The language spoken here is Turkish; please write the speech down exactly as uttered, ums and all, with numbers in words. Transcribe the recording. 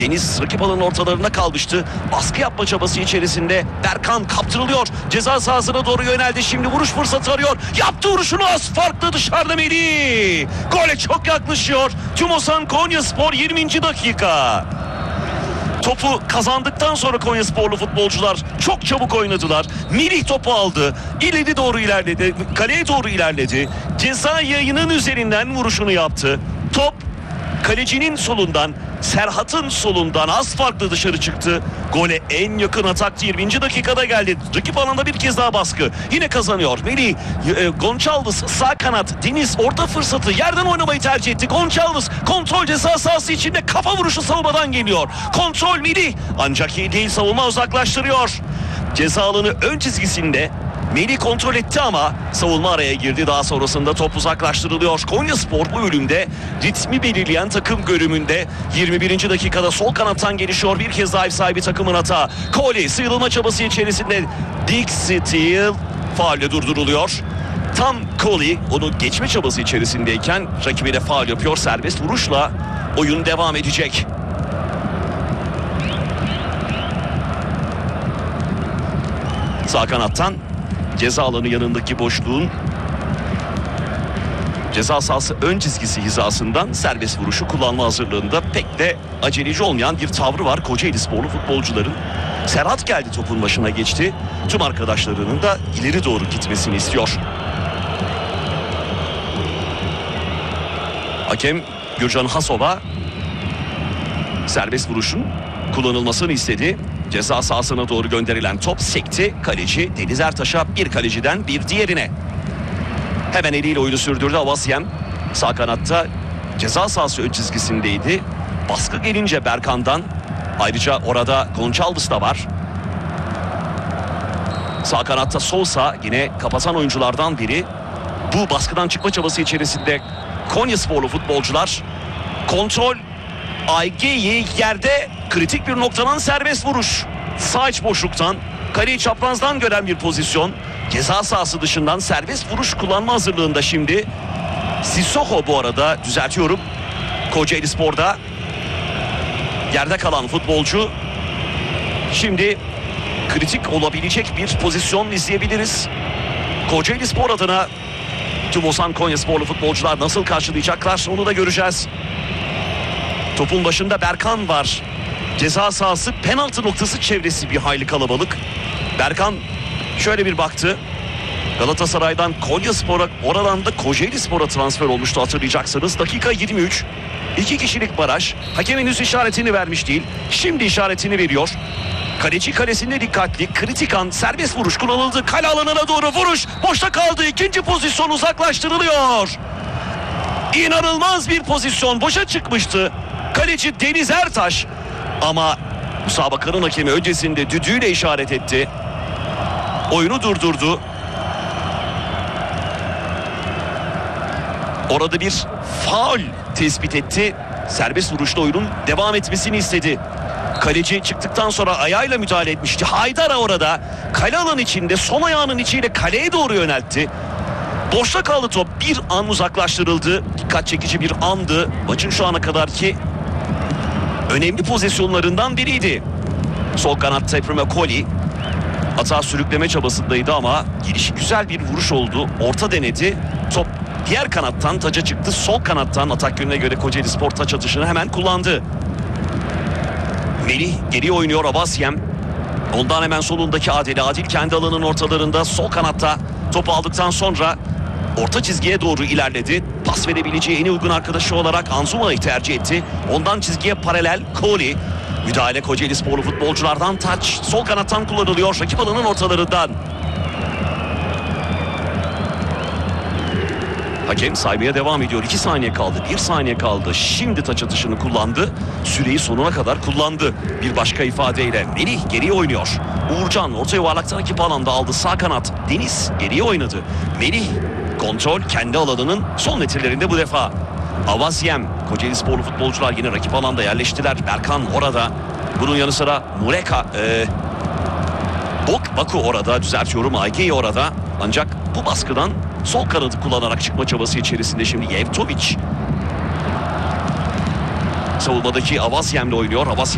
Deniz rakip alanın ortalarına kalmıştı. Baskı yapma çabası içerisinde Berkan kaptırılıyor. Ceza sahasına doğru yöneldi. Şimdi vuruş fırsatı arıyor. Yaptı vuruşunu, az farklı dışarıda Melih. Gole çok yaklaşıyor. Tümosan Konyaspor yirminci dakika. Topu kazandıktan sonra Konyasporlu futbolcular çok çabuk oynadılar. Melih topu aldı. İleri doğru ilerledi. Kaleye doğru ilerledi. Ceza yayının üzerinden vuruşunu yaptı. Top kalecinin solundan, Serhat'ın solundan az farklı dışarı çıktı. Gole en yakın atak yirminci dakikada geldi. Rakip alanda bir kez daha baskı. Yine kazanıyor. Melih, e, Gonçalves sağ kanat. Deniz orta fırsatı. Yerden oynamayı tercih etti. Gonçalves kontrol ceza sahası içinde kafa vuruşu savunmadan geliyor. Kontrol Melih. Ancak iyi değil, savunma uzaklaştırıyor. Ceza alanı ön çizgisinde. Melih kontrol etti ama savunma araya girdi. Daha sonrasında top uzaklaştırılıyor. Konyaspor bu bölümde ritmi belirleyen takım görümünde. yirmi birinci dakikada sol kanattan gelişiyor. Bir kez daha ev sahibi takımın hata. Coley sıyrılma çabası içerisinde. Dick Steele faulle durduruluyor. Tam Coley onu geçme çabası içerisindeyken rakibine faul yapıyor. Serbest vuruşla oyun devam edecek. Sağ kanattan ceza alanı yanındaki boşluğun ceza sahası ön çizgisi hizasından serbest vuruşu kullanma hazırlığında. Pek de aceleci olmayan bir tavrı var Kocaelisporlu futbolcuların. Serhat geldi, topun başına geçti. Tüm arkadaşlarının da ileri doğru gitmesini istiyor. Hakem Gürcan Hasova serbest vuruşun kullanılmasını istedi. Ceza sahasına doğru gönderilen top sekti. Kaleci Deniz Ertaş'a, bir kaleciden bir diğerine. Hemen eliyle oyunu sürdürdü Avasyem. Sağ kanatta ceza sahası ön çizgisindeydi. Baskı gelince Berkan'dan, ayrıca orada Gonçalves da var. Sağ kanatta Sousa yine kapatan oyunculardan biri. Bu baskıdan çıkma çabası içerisinde Konyasporlu futbolcular. Kontrol Ayge'yi yerde, kritik bir noktadan serbest vuruş. Sağ iç boşluktan, kaleyi çaprazdan gören bir pozisyon. Ceza sahası dışından serbest vuruş kullanma hazırlığında şimdi. Sissoko bu arada, düzeltiyorum. Kocaelispor'da yerde kalan futbolcu. Şimdi kritik olabilecek bir pozisyon izleyebiliriz. Kocaelispor adına Tümosan Konyasporlu futbolcular nasıl karşılayacaklar onu da göreceğiz. Topun başında Berkan var. Ceza sahası penaltı noktası çevresi bir hayli kalabalık. Berkan şöyle bir baktı. Galatasaray'dan Konyaspor'a, oradan da Kocaelispor'a transfer olmuştu hatırlayacaksınız. Dakika yirmi üç. İki kişilik baraj. Hakem henüz işaretini vermiş değil. Şimdi işaretini veriyor. Kaleci kalesinde dikkatli. Kritik an, serbest vuruş kullanıldı. Kale alanına doğru vuruş. Boşta kaldı. İkinci pozisyon uzaklaştırılıyor. İnanılmaz bir pozisyon. Boşa çıkmıştı kaleci Deniz Ertaş. Ama müsabakanın hakemi öncesinde düdüğüyle işaret etti. Oyunu durdurdu. Orada bir faul tespit etti. Serbest vuruşla oyunun devam etmesini istedi. Kaleci çıktıktan sonra ayağıyla müdahale etmişti. Haydara orada kale alanı içinde sol ayağının içiyle kaleye doğru yöneltti. Boşta kaldı top. Bir an uzaklaştırıldı. Dikkat çekici bir andı. Maçın şu ana kadarki önemli pozisyonlarından biriydi. Sol kanatta Efrem Coley hata sürükleme çabasındaydı ama gelişi güzel bir vuruş oldu. Orta denedi. Top diğer kanattan taca çıktı. Sol kanattan atak yönüne göre Kocaelispor taç atışını hemen kullandı. Melih geriye oynuyor Avasyem. Ondan hemen solundaki Adil. Adil kendi alanının ortalarında sol kanatta topu aldıktan sonra orta çizgiye doğru ilerledi. Pas verebileceği en uygun arkadaşı olarak Anzuma'yı tercih etti. Ondan çizgiye paralel Coley. Müdahale Kocaelisporlu futbolculardan, taç sol kanattan kullanılıyor. Rakip alanın ortalarından. Hakem saymaya devam ediyor. iki saniye kaldı. bir saniye kaldı. Şimdi taç atışını kullandı. Süreyi sonuna kadar kullandı. Bir başka ifadeyle Melih geriye oynuyor. Uğurcan orta yuvarlaktan rakip alanda aldı. Sağ kanat Deniz geriye oynadı. Melih kontrol kendi alanının son metrelerde bu defa. Avasyem, Kocaelisporlu futbolcular yine rakip alanda yerleştiler. Berkan orada. Bunun yanı sıra Mureka, e, Bok, Baku orada, düzeltiyorum, Ayge'yi orada. Ancak bu baskıdan sol kanadı kullanarak çıkma çabası içerisinde şimdi Yevtovic. Savunmadaki Avasyem'le oynuyor. Avasyem